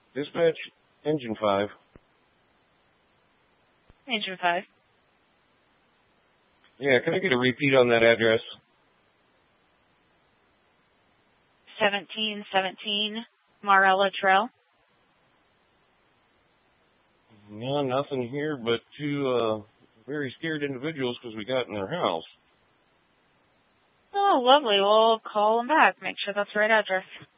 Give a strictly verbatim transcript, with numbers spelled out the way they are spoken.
Dispatch, Engine five. Engine five. Yeah, can I get a repeat on that address? seventeen seventeen Marella Trail. No, nothing here but two uh, very scared individuals because we got in their house. Oh, lovely. We'll call them back. Make sure that's the right address.